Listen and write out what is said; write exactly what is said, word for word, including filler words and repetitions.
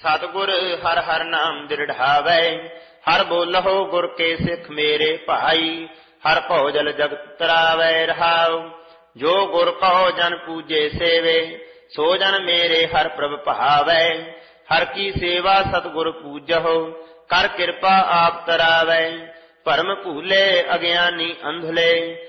सतगुर हर हर नाम दृढ़ावै। हर बोलहो गुर के सिख मेरे भाई। हर भौजल जगत तरावै रहाओ। जो गुर कहो जन पूजे सेवे। सो जन मेरे हर प्रभ भावै। हर की सेवा सतगुर पूजहो। कर कृपा आप तरावै। भरम भूले अज्ञानी अंधले।